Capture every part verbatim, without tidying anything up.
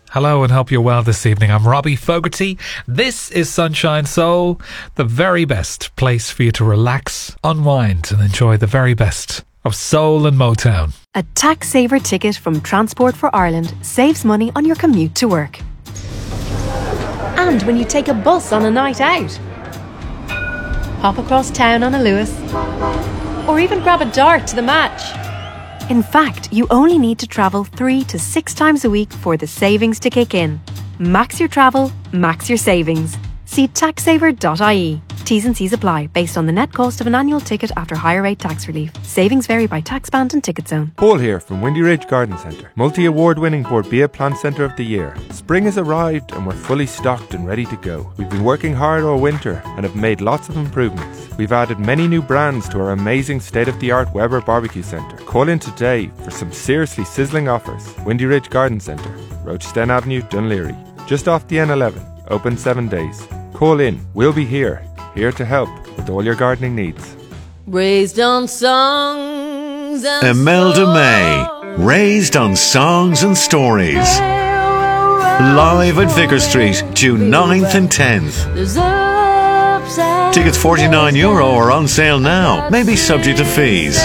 Hello and hope you're well this evening. I'm Robbie Fogarty. This is Sunshine Soul, the very best place for you to relax, unwind and enjoy the very best of soul and Motown. A tax saver ticket from Transport for Ireland saves money on your commute to work. And when you take a bus on a night out. Hop across town on a Lewis. Or even grab a dart to the match. In fact, you only need to travel three to six times a week for the savings to kick in. Max your travel, max your savings. See tax saver dot I E. T's and C's apply based on the net cost of an annual ticket after higher rate tax relief. Savings vary by tax band and ticket zone. Paul here from Windy Ridge Garden Centre, multi-award winning Borbia Plant Centre of the Year. Spring has arrived and we're fully stocked and ready to go. We've been working hard all winter and have made lots of improvements. We've added many new brands to our amazing state-of-the-art Weber Barbecue Centre. Call in today for some seriously sizzling offers. Windy Ridge Garden Centre, Rochester Avenue, Dunleary. Just off the N eleven, open seven days. Call in, we'll be here. Here to help with all your gardening needs. Raised on songs and Imelda May, raised on songs and stories. Live at Vicar Street, June ninth and tenth. Tickets forty-nine euro are on sale now, maybe subject to fees.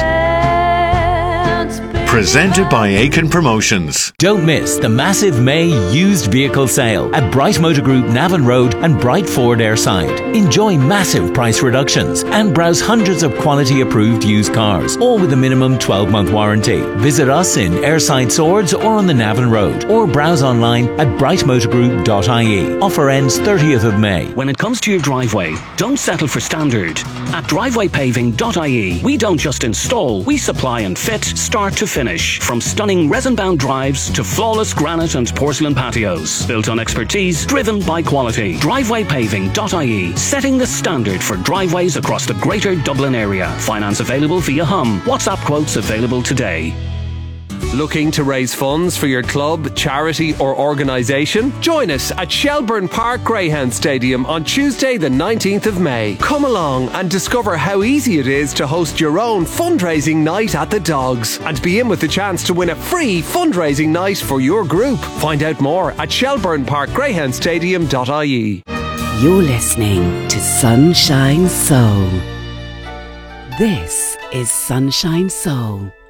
Presented by Aiken Promotions. Don't miss the massive May used vehicle sale at Bright Motor Group Navan Road and Bright Ford Airside. Enjoy massive price reductions and browse hundreds of quality approved used cars, all with a minimum twelve month warranty. Visit us in Airside Swords or on the Navan Road, or browse online at bright motor group dot I E. Offer ends thirtieth of May. When it comes to your driveway, don't settle for standard. At driveway paving dot I E, we don't just install, we supply and fit, start to finish. From stunning resin-bound drives to flawless granite and porcelain patios. Built on expertise, driven by quality. driveway paving dot I E, setting the standard for driveways across the greater Dublin area. Finance available via Hum. WhatsApp quotes available today. Looking to raise funds for your club, charity or organisation? Join us at Shelbourne Park Greyhound Stadium on Tuesday the nineteenth of May. Come along and discover how easy it is to host your own fundraising night at the Dogs and be in with the chance to win a free fundraising night for your group. Find out more at shelbourne park greyhound stadium dot I E. You're listening to Sunshine Soul. This is Sunshine Soul.